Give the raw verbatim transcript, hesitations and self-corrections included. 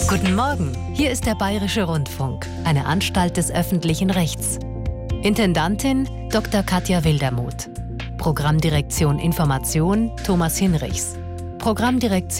Guten Morgen, hier ist der Bayerische Rundfunk, eine Anstalt des öffentlichen Rechts. Intendantin Doktor Katja Wildermuth. Programmdirektion Information Thomas Hinrichs. Programmdirektion